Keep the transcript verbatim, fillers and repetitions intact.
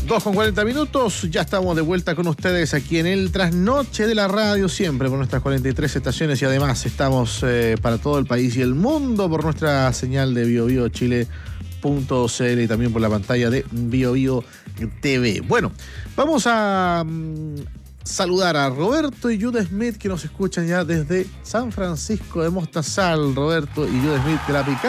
dos con cuarenta minutos, ya estamos de vuelta con ustedes aquí en el Trasnoche de la Radio, siempre por nuestras cuarenta y tres estaciones y además estamos eh, para todo el país y el mundo por nuestra señal de bio bio chile punto c l y también por la pantalla de BioBio T V. Bueno, vamos a um, saludar a Roberto y Jude Smith que nos escuchan ya desde San Francisco de Mostazal. Roberto y Jude Smith de la Picada.